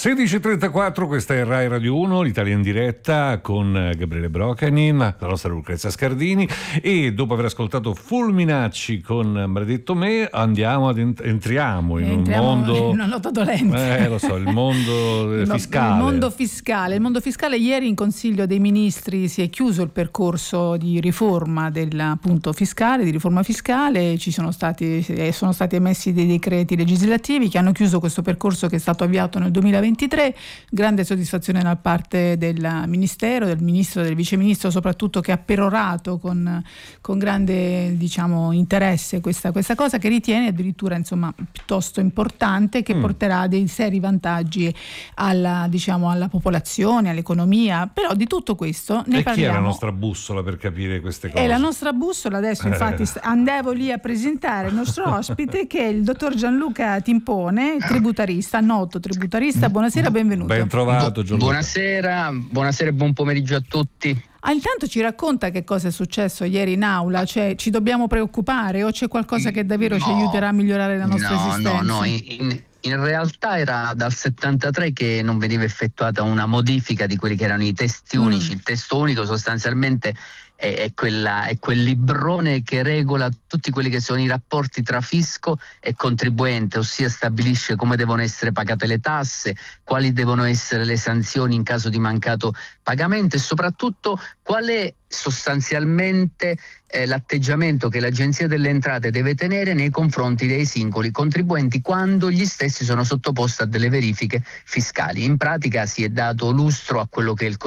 16.34, questa è Rai Radio 1, l'Italia in diretta con Gabriele Brocanin, la nostra Lucrezia Scardini, e dopo aver ascoltato Fulminacci con Maledetto Me entriamo in un mondo, in una nota dolente. Lo so, il mondo fiscale. Il mondo fiscale. Ieri in Consiglio dei Ministri si è chiuso il percorso di riforma appunto fiscale, di riforma fiscale. Sono stati emessi dei decreti legislativi che hanno chiuso questo percorso che è stato avviato nel 2023. Grande soddisfazione da parte del Ministero, del Ministro, del Vice Ministro soprattutto, che ha perorato con grande interesse questa cosa, che ritiene addirittura piuttosto importante, che porterà dei seri vantaggi alla popolazione, all'economia. Però di tutto questo ne parliamo. Chi è la nostra bussola per capire queste cose? È la nostra bussola adesso, infatti andavo lì a presentare il nostro ospite, che è il dottor Gianluca Timpone, tributarista, noto tributarista. Buonasera, benvenuto. Ben trovato, Gianluca. Buonasera e buon pomeriggio a tutti. Intanto ci racconta che cosa è successo ieri in aula, cioè ci dobbiamo preoccupare o c'è qualcosa che davvero ci aiuterà a migliorare la nostra esistenza? No, in realtà era dal 73 che non veniva effettuata una modifica di quelli che erano i testi unici. Il testo unico sostanzialmente è quel librone che regola tutti quelli che sono i rapporti tra fisco e contribuente, ossia stabilisce come devono essere pagate le tasse, quali devono essere le sanzioni in caso di mancato pagamento e soprattutto qual è sostanzialmente l'atteggiamento che l'Agenzia delle Entrate deve tenere nei confronti dei singoli contribuenti quando gli stessi sono sottoposti a delle verifiche fiscali. In pratica si è dato lustro a quello che è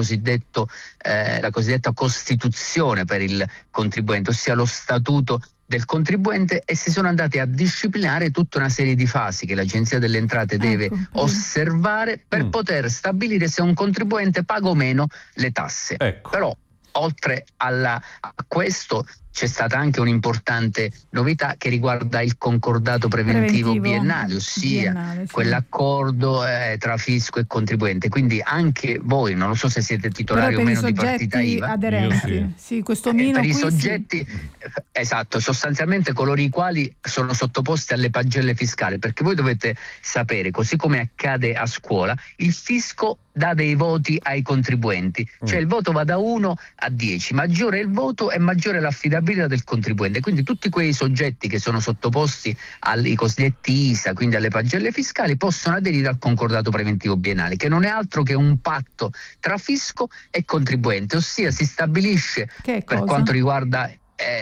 la cosiddetta Costituzione per il contribuente, ossia lo statuto del contribuente, e si sono andati a disciplinare tutta una serie di fasi che l'Agenzia delle Entrate deve osservare per poter stabilire se un contribuente paga o meno le tasse. Però oltre a questo c'è stata anche un'importante novità che riguarda il concordato preventivo biennale, ossia quell'accordo tra fisco e contribuente. Quindi anche voi, non lo so se siete titolari o meno di partita IVA. Aderenti. Sì, questo per i soggetti, esatto, sostanzialmente coloro i quali sono sottoposti alle pagelle fiscali, perché voi dovete sapere, così come accade a scuola, il fisco dà dei voti ai contribuenti, cioè il voto va da 1 a 10, maggiore è il voto e maggiore è l'affidabilità del contribuente. Quindi tutti quei soggetti che sono sottoposti ai cosiddetti ISA, quindi alle pagelle fiscali, possono aderire al concordato preventivo biennale, che non è altro che un patto tra fisco e contribuente, ossia si stabilisce per quanto riguarda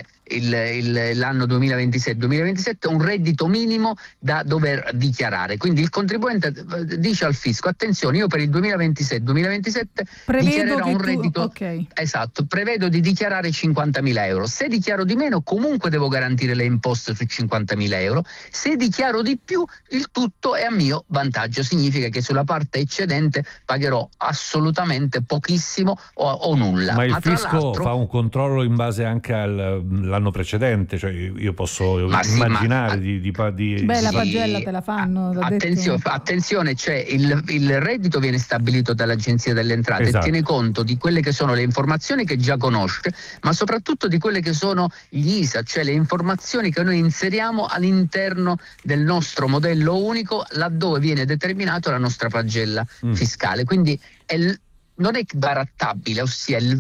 l'anno 2026-2027 un reddito minimo da dover dichiarare. Quindi il contribuente dice al fisco: attenzione, io per il 2026-2027 dichiarerò un reddito, esatto, prevedo di dichiarare 50.000 euro. Se dichiaro di meno, comunque devo garantire le imposte su 50.000 euro. Se dichiaro di più, il tutto è a mio vantaggio. Significa che sulla parte eccedente pagherò assolutamente pochissimo o nulla. Ma il fisco fa un controllo in base anche all'anno precedente, cioè io posso immaginare di la pagella te la fanno. Attenzione, cioè il reddito viene stabilito dall'Agenzia delle Entrate, esatto, e tiene conto di quelle che sono le informazioni che già conosce, ma soprattutto di quelle che sono gli ISA, cioè le informazioni che noi inseriamo all'interno del nostro modello unico, laddove viene determinato la nostra pagella fiscale. Quindi non è barattabile, ossia il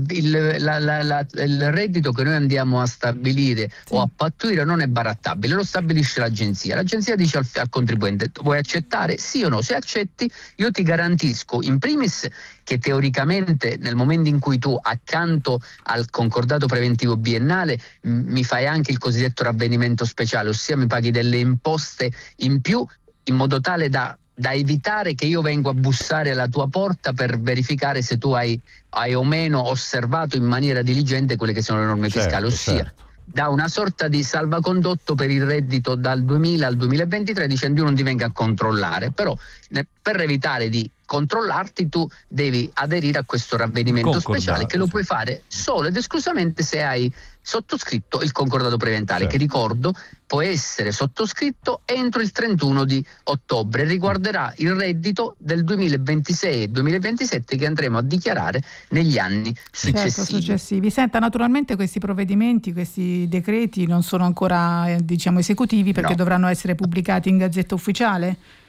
reddito che noi andiamo a stabilire o a pattuire non è barattabile, lo stabilisce l'agenzia. L'agenzia dice al contribuente: vuoi accettare? Sì o no? Se accetti, io ti garantisco in primis che teoricamente nel momento in cui tu, accanto al concordato preventivo biennale, mi fai anche il cosiddetto ravvedimento speciale, ossia mi paghi delle imposte in più, in modo tale da evitare che io vengo a bussare alla tua porta per verificare se tu hai o meno osservato in maniera diligente quelle che sono le norme fiscali, ossia da una sorta di salvacondotto per il reddito dal 2000 al 2023, dicendo: io non ti vengo a controllare, però per evitare di controllarti tu devi aderire a questo ravvedimento speciale, che lo puoi fare solo ed esclusivamente se hai sottoscritto il concordato preventivo, che ricordo può essere sottoscritto entro il 31 di ottobre, riguarderà il reddito del 2026 e 2027 che andremo a dichiarare negli anni successivi. Senta, naturalmente questi provvedimenti, questi decreti non sono ancora esecutivi, perché dovranno essere pubblicati in Gazzetta Ufficiale?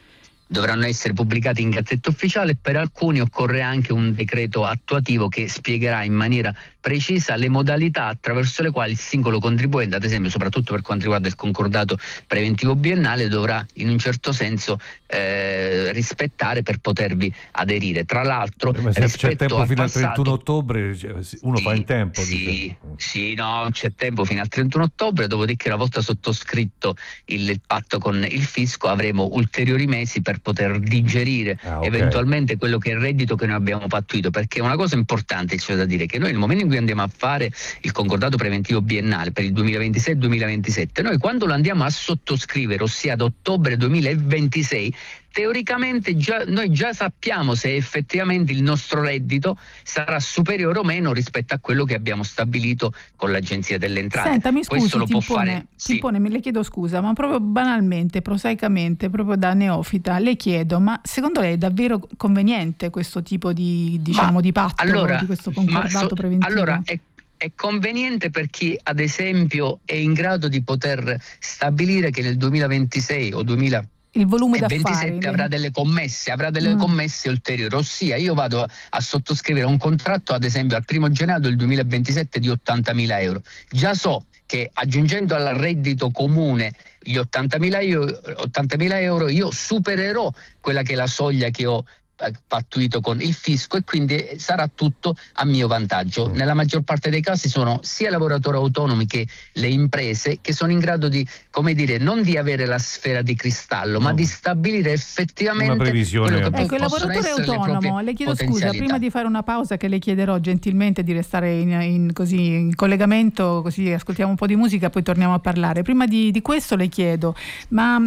dovranno essere pubblicati in Gazzetta Ufficiale, per alcuni occorre anche un decreto attuativo che spiegherà in maniera precisa le modalità attraverso le quali il singolo contribuente, ad esempio soprattutto per quanto riguarda il concordato preventivo biennale, dovrà in un certo senso rispettare per potervi aderire. Tra l'altro, c'è tempo fino al 31 ottobre, uno sì, fa in tempo. Sì, no, c'è tempo fino al 31 ottobre, dopodiché una volta sottoscritto il patto con il fisco avremo ulteriori mesi per poter digerire eventualmente quello che è il reddito che noi abbiamo pattuito, perché una cosa importante c'è da dire, che noi nel momento in cui andiamo a fare il concordato preventivo biennale per il 2026-2027, noi quando lo andiamo a sottoscrivere, ossia ad ottobre 2026, teoricamente noi già sappiamo se effettivamente il nostro reddito sarà superiore o meno rispetto a quello che abbiamo stabilito con l'Agenzia delle Entrate. Senta, mi scusi, questo lo può fare. Me le chiedo scusa, ma proprio banalmente, prosaicamente, proprio da neofita, le chiedo, ma secondo lei è davvero conveniente questo tipo di patto, di questo concordato preventivo? Allora, è conveniente per chi, ad esempio, è in grado di poter stabilire che nel 2026 o 2027 il volume d'affari avrà delle commesse ulteriori, ossia io vado a sottoscrivere un contratto ad esempio al 1° gennaio del 2027 di 80.000 euro. Già so che aggiungendo al reddito comune gli 80.000 euro io supererò quella che è la soglia che ho pattuito con il fisco e quindi sarà tutto a mio vantaggio. Nella maggior parte dei casi sono sia lavoratori autonomi che le imprese che sono in grado di, come dire, non di avere la sfera di cristallo, ma di stabilire effettivamente una previsione. Quello che ecco, il lavoratore autonomo, le chiedo scusa, prima di fare una pausa che le chiederò gentilmente di restare in collegamento, così ascoltiamo un po' di musica, poi torniamo a parlare. Prima di questo le chiedo, ma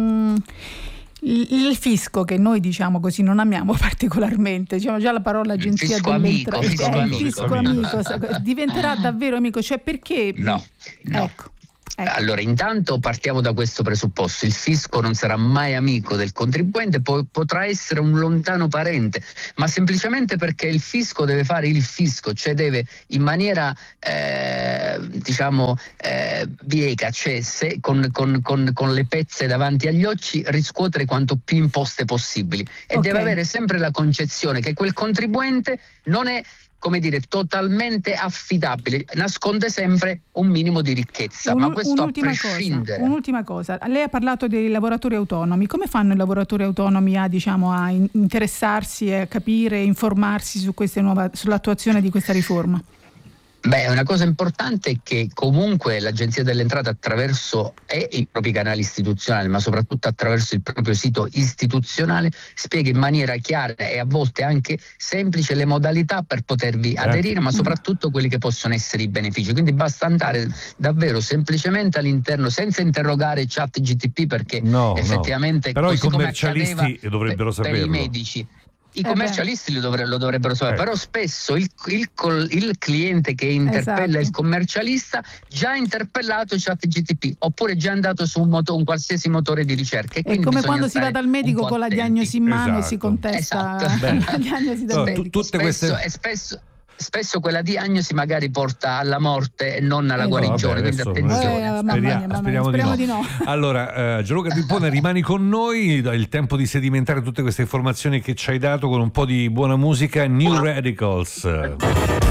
il fisco, che noi diciamo così non amiamo particolarmente, diciamo già la parola agenzia delle entrate, il fisco amico diventerà davvero amico, cioè perché? No. Ecco. Allora, intanto partiamo da questo presupposto: il fisco non sarà mai amico del contribuente, potrà essere un lontano parente, ma semplicemente perché il fisco deve fare il fisco, cioè deve in maniera bieca, cioè con le pezze davanti agli occhi riscuotere quanto più imposte possibili e deve avere sempre la concezione che quel contribuente non è, come dire, totalmente affidabile, nasconde sempre un minimo di ricchezza, ma questo a prescindere. Un'ultima cosa, lei ha parlato dei lavoratori autonomi. Come fanno i lavoratori autonomi a interessarsi, a capire, informarsi sull'attuazione di questa riforma? Beh, una cosa importante è che comunque l'Agenzia delle Entrate, attraverso i propri canali istituzionali, ma soprattutto attraverso il proprio sito istituzionale, spiega in maniera chiara e a volte anche semplice le modalità per potervi aderire, ma soprattutto quelli che possono essere i benefici. Quindi basta andare davvero semplicemente all'interno, senza interrogare ChatGPT, perché effettivamente però i commercialisti dovrebbero saperlo. Per i medici. I commercialisti lo dovrebbero sapere, però spesso il cliente che interpella il commercialista già ha interpellato ChatGPT oppure già è andato su un qualsiasi motore di ricerca. È come quando si va dal medico con la diagnosi in mano e si contesta la diagnosi del medico. Spesso quella diagnosi magari porta alla morte e non alla guarigione, quindi attenzione. Speriamo di no. Allora, Gianluca Pippone, rimani con noi, il tempo di sedimentare tutte queste informazioni che ci hai dato con un po' di buona musica. New Radicals.